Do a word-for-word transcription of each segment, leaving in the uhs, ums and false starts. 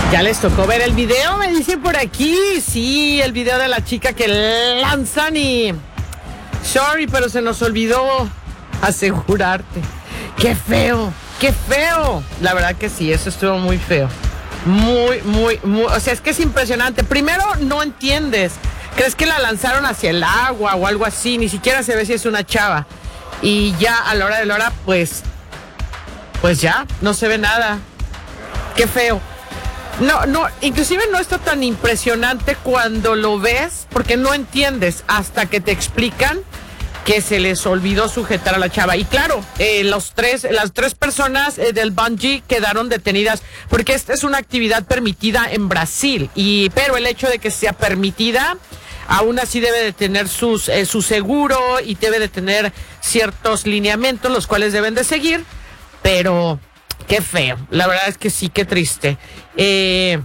Ya les tocó ver el video, me dicen por aquí. Sí, el video de la chica que lanzan y... Sorry, pero se nos olvidó asegurarte. ¡Qué feo! ¡Qué feo! La verdad que sí, eso estuvo muy feo. Muy, muy, muy... O sea, es que es impresionante. Primero, no entiendes. Crees que la lanzaron hacia el agua o algo así. Ni siquiera se ve si es una chava. Y ya a la hora de la hora, pues... Pues ya, no se ve nada. ¡Qué feo! No, no, inclusive no está tan impresionante cuando lo ves, porque no entiendes hasta que te explican que se les olvidó sujetar a la chava. Y claro, eh, los tres, las tres personas eh, del bungee quedaron detenidas, porque esta es una actividad permitida en Brasil, y pero el hecho de que sea permitida, aún así debe de tener sus, eh, su seguro y debe de tener ciertos lineamientos, los cuales deben de seguir, pero... Qué feo, la verdad es que sí, qué triste. Eh,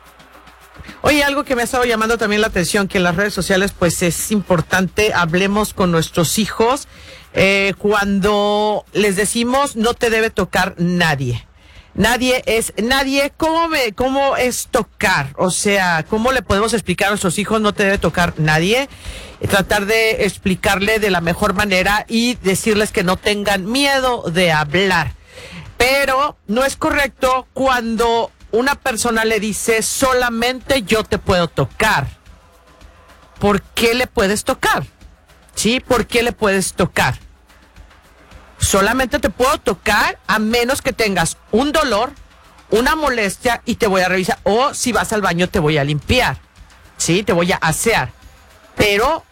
oye, algo que me ha estado llamando también la atención, que en las redes sociales pues es importante, hablemos con nuestros hijos eh, cuando les decimos no te debe tocar nadie. Nadie es, nadie, ¿cómo, me, ¿cómo es tocar? O sea, ¿cómo le podemos explicar a nuestros hijos no te debe tocar nadie? Eh, tratar de explicarle de la mejor manera y decirles que no tengan miedo de hablar. Pero no es correcto cuando una persona le dice solamente yo te puedo tocar. ¿Por qué le puedes tocar? ¿Sí? ¿Por qué le puedes tocar? Solamente te puedo tocar a menos que tengas un dolor, una molestia y te voy a revisar. O si vas al baño te voy a limpiar. ¿Sí? Te voy a asear. Pero,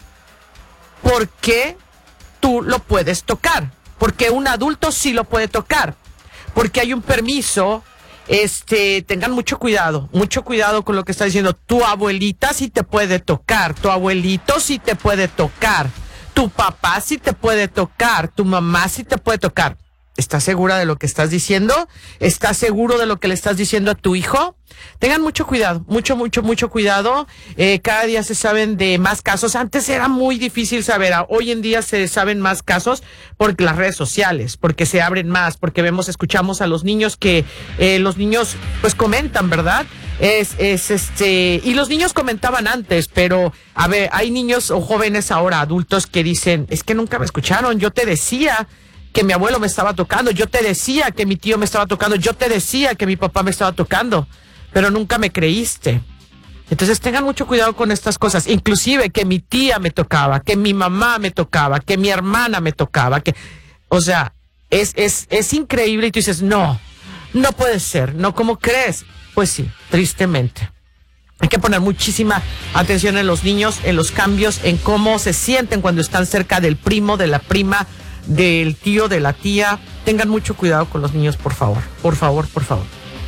¿por qué tú lo puedes tocar? Porque un adulto sí lo puede tocar. Porque hay un permiso, este, tengan mucho cuidado, mucho cuidado con lo que está diciendo. Tu abuelita sí te puede tocar, tu abuelito sí te puede tocar, tu papá sí te puede tocar, tu mamá sí te puede tocar. ¿Estás segura de lo que estás diciendo? ¿Estás seguro de lo que le estás diciendo a tu hijo? Tengan mucho cuidado, mucho, mucho, mucho cuidado. Eh, cada día se saben de más casos. Antes era muy difícil saber. Hoy en día se saben más casos por las redes sociales, porque se abren más, porque vemos, escuchamos a los niños que eh, los niños pues comentan, ¿verdad? Es, es este, y los niños comentaban antes, pero a ver, hay niños o jóvenes ahora, adultos, que dicen, es que nunca me escucharon, yo te decía que mi abuelo me estaba tocando, yo te decía que mi tío me estaba tocando, yo te decía que mi papá me estaba tocando, pero nunca me creíste. Entonces tengan mucho cuidado con estas cosas, inclusive que mi tía me tocaba, que mi mamá me tocaba, que mi hermana me tocaba, que, o sea, es, es, es increíble y tú dices, no, no puede ser, no, ¿cómo crees? Pues sí, tristemente. Hay que poner muchísima atención en los niños, en los cambios, en cómo se sienten cuando están cerca del primo, de la prima, del tío, de la tía. Tengan mucho cuidado con los niños, por favor, por favor, por favor.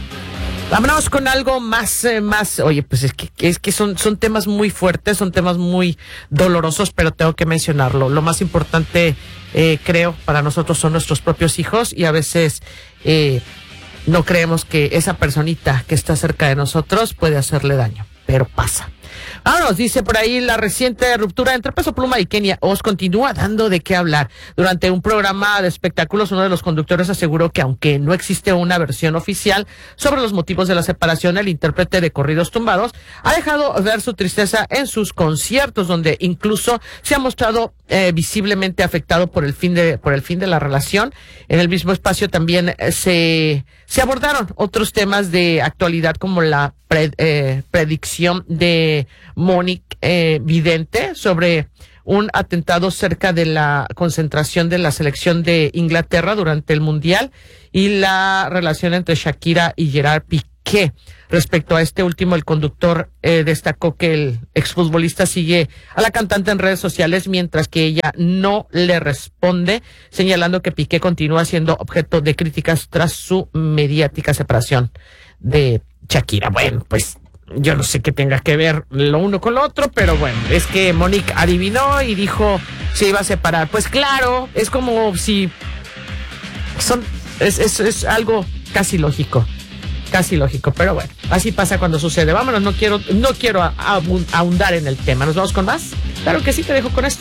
Vámonos con algo más, eh, más, oye, pues es que, es que son, son temas muy fuertes, son temas muy dolorosos, pero tengo que mencionarlo. Lo más importante, eh, creo, para nosotros son nuestros propios hijos, y a veces eh, no creemos que esa personita que está cerca de nosotros puede hacerle daño, pero pasa. Vámonos, dice por ahí, la reciente ruptura entre Peso Pluma y Kenia Oz continúa dando de qué hablar. Durante un programa de espectáculos, uno de los conductores aseguró que aunque no existe una versión oficial sobre los motivos de la separación, el intérprete de corridos tumbados ha dejado ver su tristeza en sus conciertos, donde incluso se ha mostrado eh, visiblemente afectado por el fin de por el fin de la relación. En el mismo espacio también eh, se se abordaron otros temas de actualidad, como la pre, eh, predicción de Monique eh, Vidente sobre un atentado cerca de la concentración de la selección de Inglaterra durante el Mundial, y la relación entre Shakira y Gerard Piqué. Respecto a este último, el conductor eh, destacó que el exfutbolista sigue a la cantante en redes sociales, mientras que ella no le responde, señalando que Piqué continúa siendo objeto de críticas tras su mediática separación de Shakira. Bueno, pues yo no sé qué tenga que ver lo uno con lo otro, pero bueno, es que Monique adivinó y dijo se iba a separar. Pues claro, es como si son, es, es, es algo casi lógico, casi lógico, pero bueno, así pasa cuando sucede. Vámonos, no quiero, no quiero ahondar en el tema. ¿Nos vamos con más? Claro que sí, te dejo con esto.